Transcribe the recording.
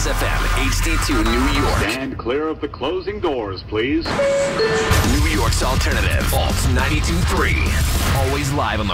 Kiss FM, HD2 New York. Stand clear of the closing doors, please. New York's alternative, Alt 92.3. Always live on the